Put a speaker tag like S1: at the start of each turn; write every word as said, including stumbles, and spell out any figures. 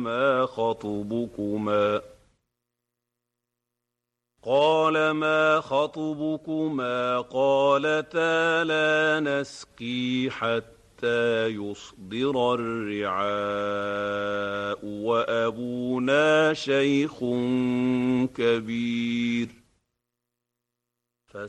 S1: ما خطبكما قال ما خطبكما قالتا لا نسقي حتى يصدر الرعاء وأبونا شيخ كبير